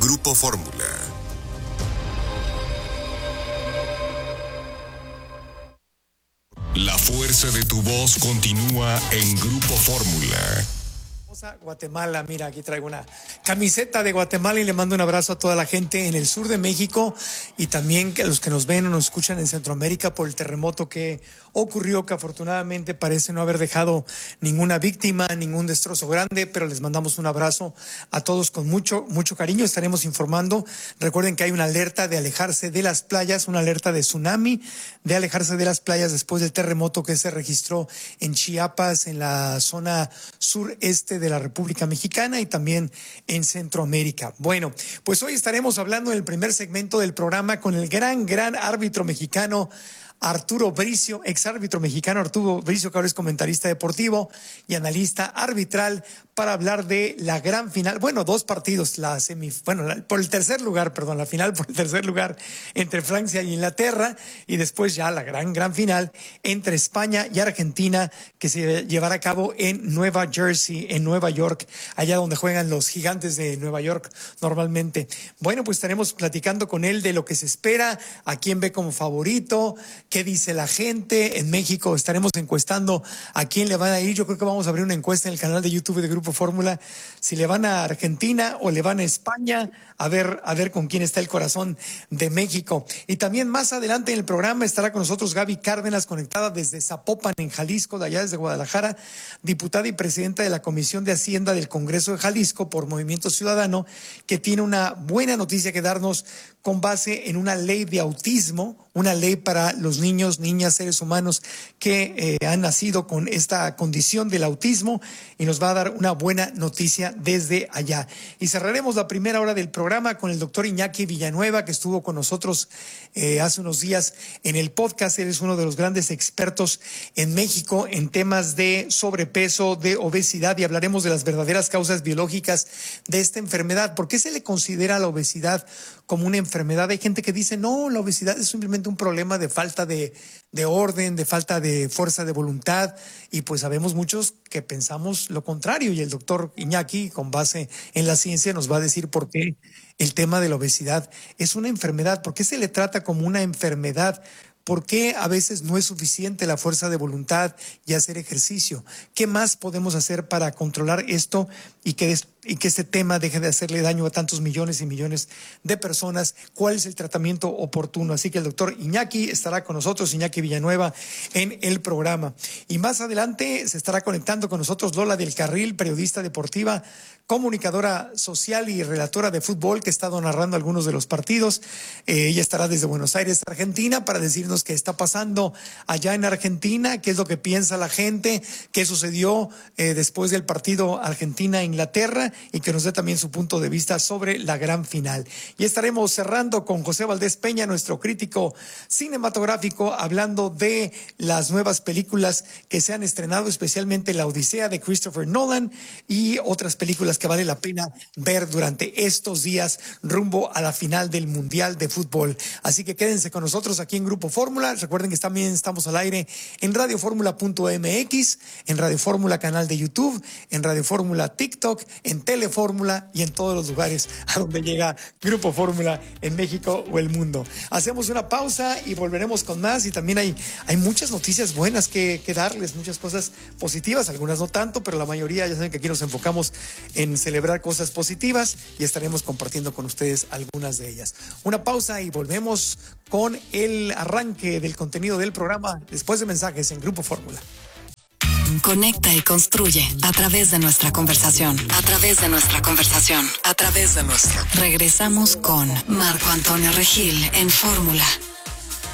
Grupo Fórmula. La fuerza de tu voz continúa en Grupo Fórmula. Guatemala, mira, aquí traigo una camiseta de Guatemala y le mando un abrazo a toda la gente en el sur de México y también a los que nos ven o nos escuchan en Centroamérica por el terremoto que ocurrió, que afortunadamente parece no haber dejado ninguna víctima, ningún destrozo grande, pero les mandamos un abrazo a todos con mucho cariño. Estaremos informando. Recuerden que hay una alerta de alejarse de las playas, una alerta de tsunami, de alejarse de las playas después del terremoto que se registró en Chiapas, en la zona sureste de la República Mexicana y también en Centroamérica. Bueno, pues hoy estaremos hablando en el primer segmento del programa con el gran árbitro mexicano Arturo Bricio, exárbitro mexicano Arturo Bricio, que ahora es comentarista deportivo y analista arbitral, para hablar de la gran final. Bueno, dos partidos, por el tercer lugar, la final por el tercer lugar entre Francia y Inglaterra, y después ya la gran final entre España y Argentina, que se llevará a cabo en Nueva Jersey, en Nueva York, allá donde juegan los Gigantes de Nueva York normalmente. Bueno, pues estaremos platicando con él de lo que se espera, a quién ve como favorito, qué dice la gente. En México estaremos encuestando a quién le van a ir. Yo creo que vamos a abrir una encuesta en el canal de YouTube de Grupo Fórmula, si le van a Argentina o le van a España, a ver con quién está el corazón de México. Y también más adelante en el programa estará con nosotros Gaby Cárdenas, conectada desde Zapopan, en Jalisco, de allá desde Guadalajara, diputada y presidenta de la Comisión de Hacienda del Congreso de Jalisco por Movimiento Ciudadano, que tiene una buena noticia que darnos con base en una ley de autismo, una ley para los niños, niñas, seres humanos que han nacido con esta condición del autismo, y nos va a dar una buena noticia desde allá. Y cerraremos la primera hora del programa con el doctor Iñaki Villanueva, que estuvo con nosotros hace unos días en el podcast. Él es uno de los grandes expertos en México en temas de sobrepeso, de obesidad, y hablaremos de las verdaderas causas biológicas de esta enfermedad. ¿Por qué se le considera la obesidad como una enfermedad? Hay gente que dice, no, la obesidad es simplemente un problema de falta de orden, de falta de fuerza de voluntad, y pues sabemos muchos que pensamos lo contrario, y el doctor Iñaki, con base en la ciencia, nos va a decir por qué el tema de la obesidad es una enfermedad, por qué se le trata como una enfermedad. ¿Por qué a veces no es suficiente la fuerza de voluntad y hacer ejercicio? ¿Qué más podemos hacer para controlar esto y que este tema deje de hacerle daño a tantos millones y millones de personas? ¿Cuál es el tratamiento oportuno? Así que el doctor Iñaki estará con nosotros, Iñaki Villanueva, en el programa. Y más adelante se estará conectando con nosotros Lola del Carril, periodista deportiva, comunicadora social y relatora de fútbol, que ha estado narrando algunos de los partidos. Ella estará desde Buenos Aires, Argentina, para decirnos qué está pasando allá en Argentina, qué es lo que piensa la gente, qué sucedió después del partido Argentina-Inglaterra, y que nos dé también su punto de vista sobre la gran final. Y estaremos cerrando con José Valdés Peña, nuestro crítico cinematográfico, hablando de las nuevas películas que se han estrenado, especialmente La Odisea de Christopher Nolan y otras películas que vale la pena ver durante estos días rumbo a la final del Mundial de Fútbol. Así que quédense con nosotros aquí en Grupo Fórmula. Recuerden que también estamos al aire en radioformula.mx, en Radio Fórmula canal de YouTube, en Radio Fórmula TikTok, en Telefórmula y en todos los lugares a donde llega Grupo Fórmula en México o el mundo. Hacemos una pausa y volveremos con más, y también hay muchas noticias buenas que darles, muchas cosas positivas, algunas no tanto, pero la mayoría, ya saben que aquí nos enfocamos en celebrar cosas positivas, y estaremos compartiendo con ustedes algunas de ellas. Una pausa y volvemos con el arranque del contenido del programa después de mensajes en Grupo Fórmula. Conecta y construye a través de nuestra conversación. Regresamos con Marco Antonio Regil en Fórmula.